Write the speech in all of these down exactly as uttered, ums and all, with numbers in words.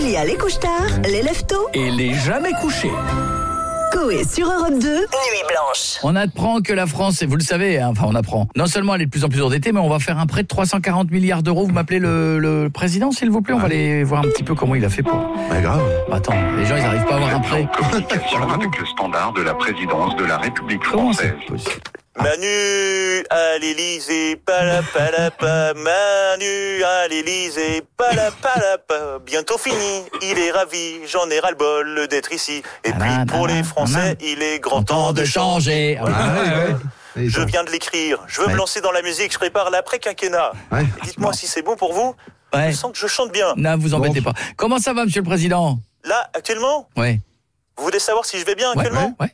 Il y a les couche-tard, les lève-tôt et les jamais couchés. Coé sur Europe deux, Nuit Blanche. On apprend que la France, et vous le savez, hein, enfin on apprend, non seulement elle est de plus en plus endettée, mais on va faire un prêt de trois cent quarante milliards d'euros. Vous m'appelez le, le président, s'il vous plaît. On va aller voir un petit peu comment il a fait pour... Bah grave. Bah, attends, les gens ils n'arrivent pas à avoir un prêt. Communication avec le standard de la présidence de la République Comment française. c'est possible? Manu à l'Élysée, palapalapa, Manu à l'Élysée, palapalapa. Bientôt fini, il est ravi, j'en ai ras-le-bol d'être ici. Et puis pour les Français, il est grand temps de changer. Ah, ouais, ouais, ouais. Je viens de l'écrire, je veux Ouais. me lancer dans la musique, je prépare l'après-quinquennat. Ouais. Dites-moi si c'est bon pour vous, Ouais. je sens que je chante bien. Non, vous embêtez pas. Comment ça va, monsieur le président? Là, actuellement, Ouais. vous voulez savoir si je vais bien Ouais, actuellement? ouais, ouais.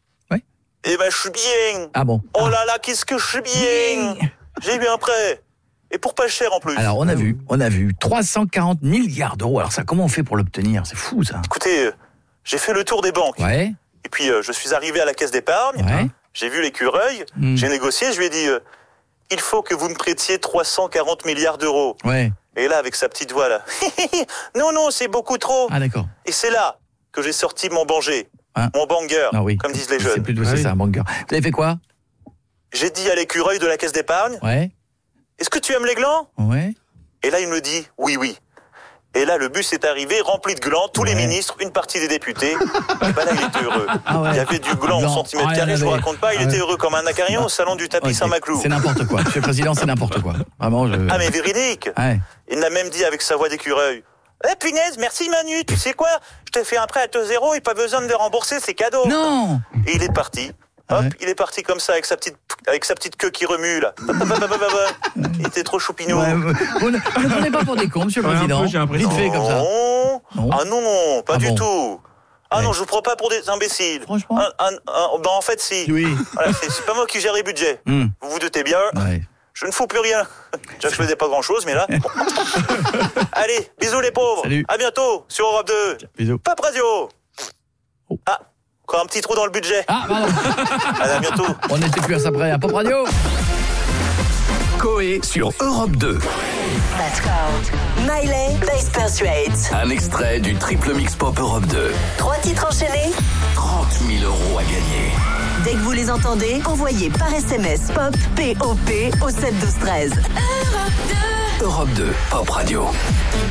Eh ben, je suis bien. Ah bon. Oh là là, qu'est-ce que je suis bien. J'ai eu un prêt. Et pour pas cher en plus. Alors on a vu, on a vu trois cent quarante milliards d'euros. Alors ça, comment on fait pour l'obtenir? C'est fou ça. Écoutez, euh, j'ai fait le tour des banques. Ouais, Et puis, euh, je suis arrivé à la caisse d'épargne. ouais. J'ai vu l'écureuil. Mm. J'ai négocié. Je lui ai dit, euh, il faut que vous me prêtiez trois cent quarante milliards d'euros. Ouais. Et là, avec sa petite voix là. non, non, c'est beaucoup trop. Ah d'accord. Et c'est là que j'ai sorti mon banger. Hein Mon banger, Ah oui. comme disent les C'est jeunes. plus de Ah c'est oui. ça, un banger. Vous avez fait quoi? J'ai dit à l'écureuil de la caisse d'épargne, Ouais, est-ce que tu aimes les glands? ouais. Et là, il me dit, oui, oui. Et là, le bus est arrivé, rempli de glands, tous les Ouais. ministres, une partie des députés. Et ben là, il était heureux. Ah ouais. Il y avait du gland au Gland. centimètre Ah, il y en carré, je vous avait. raconte pas, il Ah était ouais. heureux comme un acarion au salon du tapis Ok. Saint-Maclou. C'est n'importe quoi. Monsieur le président, c'est n'importe quoi. Vraiment, je... Ah mais véridique. Ouais. Il m'a même dit avec sa voix d'écureuil, eh punaise, merci Manu, tu sais quoi? Je t'ai fait un prêt à taux zéro et pas besoin de le rembourser, c'est cadeau. Non. Et il est parti. Hop, Ouais. il est parti comme ça avec sa petite avec sa petite queue qui remue là. Hop, hop, hop, hop, hop, hop. Il était trop choupinou. Ouais, vous, vous ne, vous ne prenez pas pour des cons, monsieur le Ouais, un président. peu, j'ai l'impression. Vite fait comme ça. Non. Non. Ah non, pas Ah du bon. tout. Ah Ouais. non, je vous prends pas pour des imbéciles. Franchement. Un- un- un- ben en fait si. Oui. Voilà, c'est, c'est pas moi qui gère les budgets. Hmm. Vous vous doutez bien. Ouais. Je ne fous plus rien. Déjà que je faisais pas grand chose, mais là. Allez, bisous les pauvres. Salut. À bientôt sur Europe deux. Bisous. Pop Radio. Oh. Ah, encore un petit trou dans le budget. Ah, pardon. Allez, à bientôt. On n'était plus à ça près. À Pop Radio. Coé sur Europe deux. Let's go. Miley, Base Persuades. Un extrait du triple mix pop Europe deux. Trois titres enchaînés. trente mille euros à gagner. Dès que vous les entendez, envoyez par S M S POP, P O P au sept douze treize. Europe deux, Pop Radio.